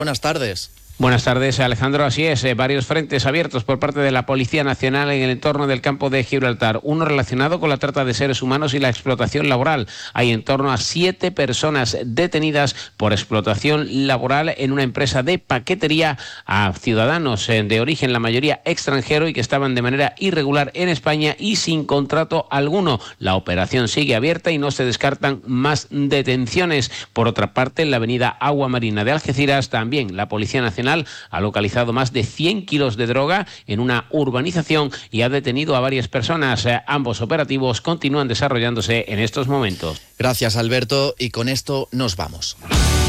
Buenas tardes. Buenas tardes, Alejandro. Así es, varios frentes abiertos por parte de la Policía Nacional en el entorno del campo de Gibraltar. Uno relacionado con la trata de seres humanos y la explotación laboral. Hay en torno a 7 personas detenidas por explotación laboral en una empresa de paquetería a ciudadanos de origen, la mayoría extranjero, y que estaban de manera irregular en España y sin contrato alguno. La operación sigue abierta y no se descartan más detenciones. Por otra parte, en la avenida Agua Marina de Algeciras, también la Policía Nacional ha localizado más de 100 kilos de droga en una urbanización y ha detenido a varias personas. Ambos operativos continúan desarrollándose en estos momentos. Gracias, Alberto, y con esto nos vamos.